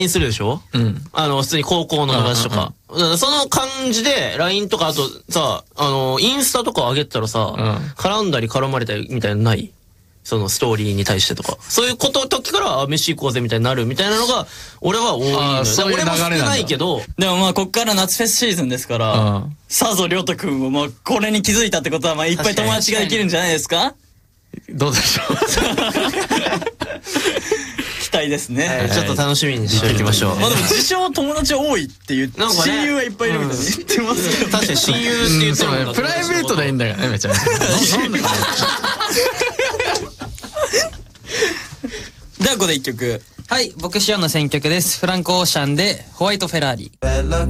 にするでしょ？普通に高校の友達とか。その感じで、LINE とか、あとさ、インスタとか上げてたらさ、絡んだり絡まれたりみたいなのない？そのストーリーに対してとか。そういう時から、飯行こうぜみたいになるみたいなのが、俺は多いのよ。俺も少ないけど。 でもまあ、こっから夏フェスシーズンですから、さぞりょうとくんもまあ、これに気づいたってことは、まあ、いっぱい友達ができるんじゃないですか？ どうでしょう。 期待ですね。 ちょっと楽しみにしておきましょう。 まあでも自称友達多いって言って、親友はいっぱいいるみたいに言ってますけど。 確かに親友って言ってるもん。 プライベートでいいんだよね、めちゃめちゃ。 ではここで一曲。 はい、僕シオンの選曲です。フランク・オーシャンでホワイト・フェラーリ。